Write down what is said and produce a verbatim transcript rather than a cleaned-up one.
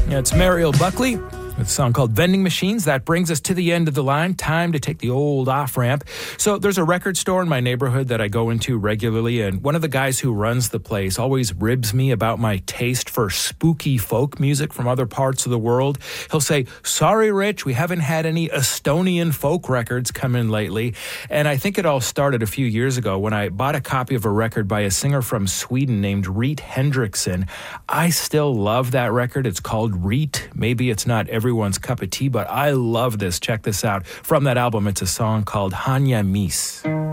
Yeah, it's Mariel Buckley with a song called Vending Machines. That brings us to the end of the line. Time to take the old off-ramp. So there's a record store in my neighborhood that I go into regularly, and one of the guys who runs the place always ribs me about my taste for spooky folk music from other parts of the world. He'll say, "Sorry, Rich, we haven't had any Estonian folk records come in lately." And I think it all started a few years ago when I bought a copy of a record by a singer from Sweden named Reet Hendrickson. I still love that record. It's called Reet. Maybe it's not everyone's cup of tea, but I love this. Check this out. From that album, it's a song called Hanya Mis.